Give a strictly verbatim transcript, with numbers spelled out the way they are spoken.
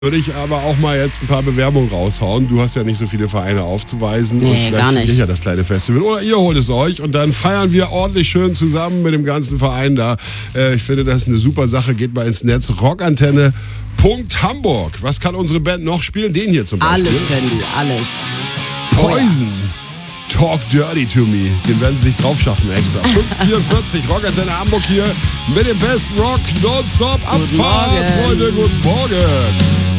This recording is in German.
Würde ich aber auch mal jetzt ein paar Bewerbungen raushauen. Du hast ja nicht so viele Vereine aufzuweisen. Nee, und vielleicht gar nicht. kriege ich ja das kleine Festival. Oder ihr holt es euch und dann feiern wir ordentlich schön zusammen mit dem ganzen Verein da. Äh, ich finde, das ist eine super Sache. Geht mal ins Netz. Rockantenne Punkt Hamburg. Was kann unsere Band noch spielen? Den hier zum Beispiel. Alles können die, alles. Poison. Talk Dirty to Me. Den werden sie sich drauf schaffen extra. fünf vierundvierzig Rockantenne Hamburg hier mit dem besten Rock nonstop Abfahrt. Guten Morgen. Freunde, guten Morgen.